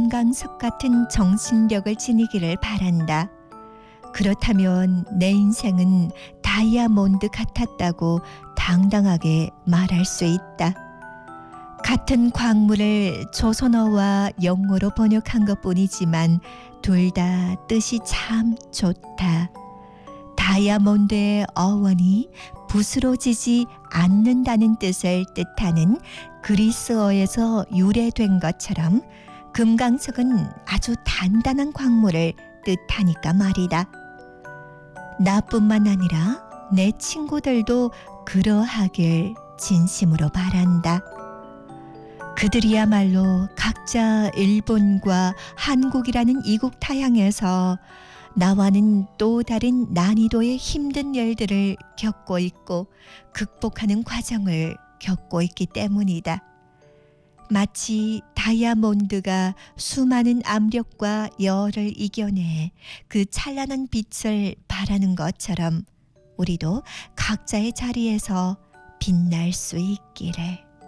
금강석 같은 정신력을 지니기를 바란다. 그렇다면 내 인생은 다이아몬드 같았다고 당당하게 말할 수 있다. 같은 광물을 조선어와 영어로 번역한 것뿐이지만 둘 다 뜻이 참 좋다. 다이아몬드의 어원이 부스러지지 않는다는 뜻을 뜻하는 그리스어에서 유래된 것처럼 금강석은 아주 단단한 광물을 뜻하니까 말이다. 나뿐만 아니라 내 친구들도 그러하길 진심으로 바란다. 그들이야말로 각자 일본과 한국이라는 이국 타향에서 나와는 또 다른 난이도의 힘든 일들을 겪고 있고 극복하는 과정을 겪고 있기 때문이다. 마치 다이아몬드가 수많은 압력과 열을 이겨내 그 찬란한 빛을 발하는 것처럼 우리도 각자의 자리에서 빛날 수 있기를.